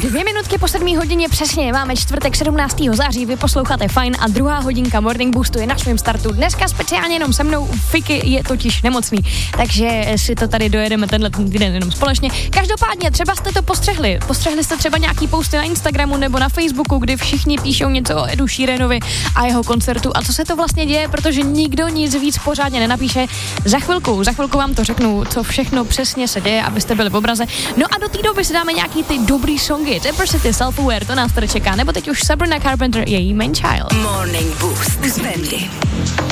2 minutky po 7 hodině přesně, máme čtvrtek 17. září, vy posloucháte Fajn a druhá hodinka Morning Boostu je na svém startu. Dneska speciálně jenom se mnou, Fiky je totiž nemocný, takže si to tady dojedeme tenhle týden jenom společně. Každopádně třeba jste to postřehli jste třeba nějaký posty na Instagramu nebo na Facebooku, kdy všichni píšou něco o Edu Sheeranovi a jeho koncertu a co se to vlastně děje, protože nikdo nic víc pořádně nenapíše. Za chvilku vám to řeknu, co všechno přesně se děje, abyste byli v obraze. No a do té doby si dáme nějaký ty dobrý songy. Diversity, Self-Aware, to nás tady čeká, nebo teď už Sabrina Carpenter, její Man Child. Morning Boost s Bendy.